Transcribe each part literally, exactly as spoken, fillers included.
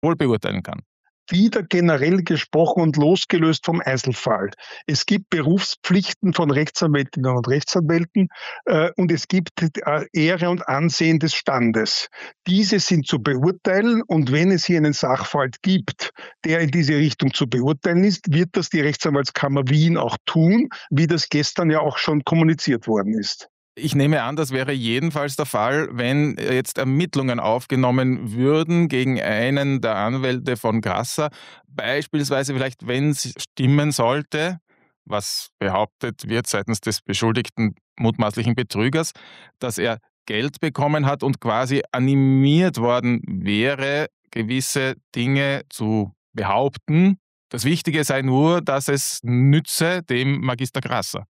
wohl beurteilen kann. Wieder generell gesprochen und losgelöst vom Einzelfall. Es gibt Berufspflichten von Rechtsanwältinnen und Rechtsanwälten äh, und es gibt äh, Ehre und Ansehen des Standes. Diese sind zu beurteilen und wenn es hier einen Sachverhalt gibt, der in diese Richtung zu beurteilen ist, wird das die Rechtsanwaltskammer Wien auch tun, wie das gestern ja auch schon kommuniziert worden ist. Ich nehme an, das wäre jedenfalls der Fall, wenn jetzt Ermittlungen aufgenommen würden gegen einen der Anwälte von Grasser. Beispielsweise vielleicht, wenn es stimmen sollte, was behauptet wird seitens des beschuldigten mutmaßlichen Betrügers, dass er Geld bekommen hat und quasi animiert worden wäre, gewisse Dinge zu behaupten. Das Wichtige sei nur, dass es nütze dem Magister Grasser.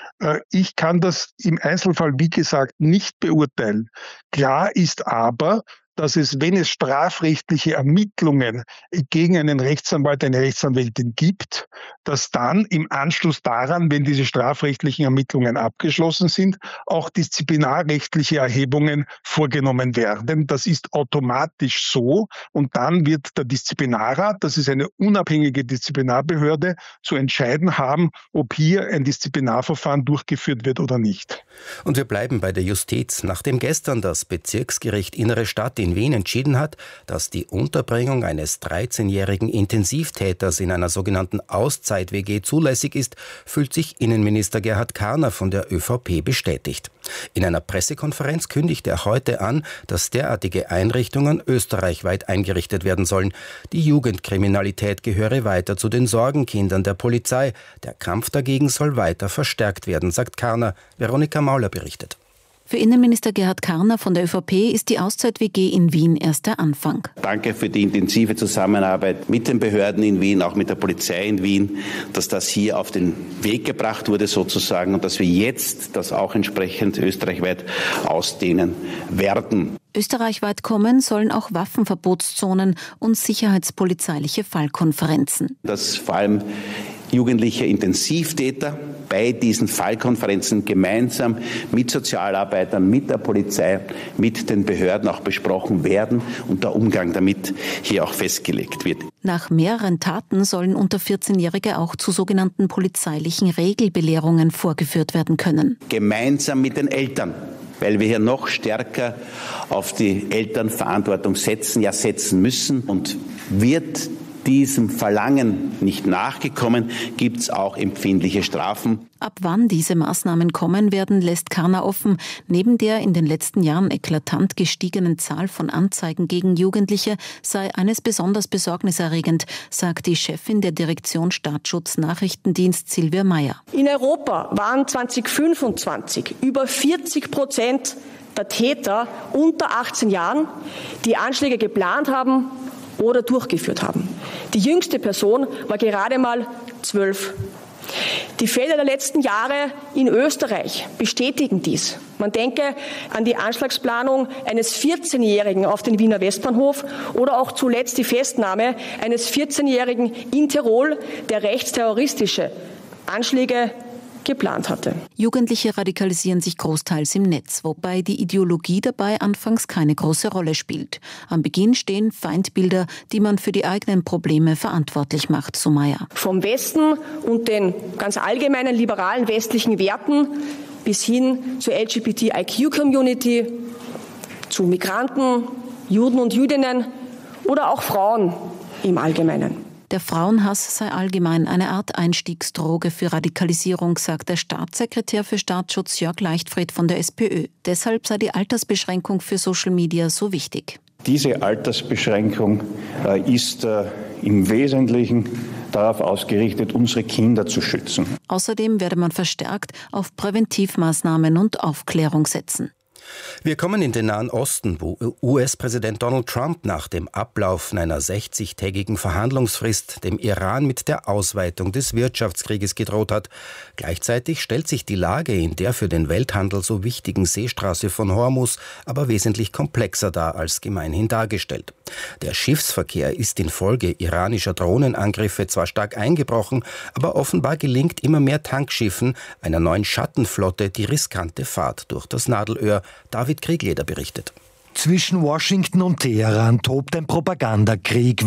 Ich kann das im Einzelfall, wie gesagt, nicht beurteilen. Klar ist aber, dass es, wenn es strafrechtliche Ermittlungen gegen einen Rechtsanwalt, eine Rechtsanwältin gibt, dass dann im Anschluss daran, wenn diese strafrechtlichen Ermittlungen abgeschlossen sind, auch disziplinarrechtliche Erhebungen vorgenommen werden. Das ist automatisch so und dann wird der Disziplinarrat, das ist eine unabhängige Disziplinarbehörde, zu entscheiden haben, ob hier ein Disziplinarverfahren durchgeführt wird oder nicht. Und wir bleiben bei der Justiz. Nachdem gestern das Bezirksgericht Innere Stadt in Wien entschieden hat, dass die Unterbringung eines dreizehnjährigen Intensivtäters in einer sogenannten Auszeit-W G zulässig ist, fühlt sich Innenminister Gerhard Karner von der ÖVP bestätigt. In einer Pressekonferenz kündigte er heute an, dass derartige Einrichtungen österreichweit eingerichtet werden sollen. Die Jugendkriminalität gehöre weiter zu den Sorgenkindern der Polizei. Der Kampf dagegen soll weiter verstärkt werden, sagt Karner. Veronika Mauler berichtet. Für Innenminister Gerhard Karner von der ÖVP ist die Auszeit-W G in Wien erst der Anfang. Danke für die intensive Zusammenarbeit mit den Behörden in Wien, auch mit der Polizei in Wien, dass das hier auf den Weg gebracht wurde sozusagen und dass wir jetzt das auch entsprechend österreichweit ausdehnen werden. Österreichweit kommen sollen auch Waffenverbotszonen und sicherheitspolizeiliche Fallkonferenzen. Dass vor allem jugendliche Intensivtäter bei diesen Fallkonferenzen gemeinsam mit Sozialarbeitern, mit der Polizei, mit den Behörden auch besprochen werden und der Umgang damit hier auch festgelegt wird. Nach mehreren Taten sollen unter vierzehnjährige auch zu sogenannten polizeilichen Regelbelehrungen vorgeführt werden können. Gemeinsam mit den Eltern, weil wir hier noch stärker auf die Elternverantwortung setzen, ja setzen müssen und wird diesem Verlangen nicht nachgekommen, gibt es auch empfindliche Strafen. Ab wann diese Maßnahmen kommen werden, lässt Karner offen. Neben der in den letzten Jahren eklatant gestiegenen Zahl von Anzeigen gegen Jugendliche sei eines besonders besorgniserregend, sagt die Chefin der Direktion Staatsschutz Nachrichtendienst Silvia Meyer. In Europa waren zwanzig fünfundzwanzig über vierzig Prozent der Täter unter achtzehn Jahren, die Anschläge geplant haben oder durchgeführt haben. Die jüngste Person war gerade mal zwölf. Die Fälle der letzten Jahre in Österreich bestätigen dies. Man denke an die Anschlagsplanung eines vierzehnjährigen auf den Wiener Westbahnhof oder auch zuletzt die Festnahme eines vierzehnjährigen in Tirol, der rechtsterroristische Anschläge geplant hatte. Jugendliche radikalisieren sich großteils im Netz, wobei die Ideologie dabei anfangs keine große Rolle spielt. Am Beginn stehen Feindbilder, die man für die eigenen Probleme verantwortlich macht, so Meyer. Vom Westen und den ganz allgemeinen liberalen westlichen Werten bis hin zur L G B T I Q-Community, zu Migranten, Juden und Jüdinnen oder auch Frauen im Allgemeinen. Der Frauenhass sei allgemein eine Art Einstiegsdroge für Radikalisierung, sagt der Staatssekretär für Staatsschutz Jörg Leichtfried von der SPÖ. Deshalb sei die Altersbeschränkung für Social Media so wichtig. Diese Altersbeschränkung äh, ist äh, im Wesentlichen darauf ausgerichtet, unsere Kinder zu schützen. Außerdem werde man verstärkt auf Präventivmaßnahmen und Aufklärung setzen. Wir kommen in den Nahen Osten, wo U S-Präsident Donald Trump nach dem Ablaufen einer sechzigtägigen Verhandlungsfrist dem Iran mit der Ausweitung des Wirtschaftskrieges gedroht hat. Gleichzeitig stellt sich die Lage in der für den Welthandel so wichtigen Seestraße von Hormuz aber wesentlich komplexer dar als gemeinhin dargestellt. Der Schiffsverkehr ist infolge iranischer Drohnenangriffe zwar stark eingebrochen, aber offenbar gelingt immer mehr Tankschiffen einer neuen Schattenflotte die riskante Fahrt durch das Nadelöhr. David Kriegleder berichtet. Zwischen Washington und Teheran tobt ein Propagandakrieg.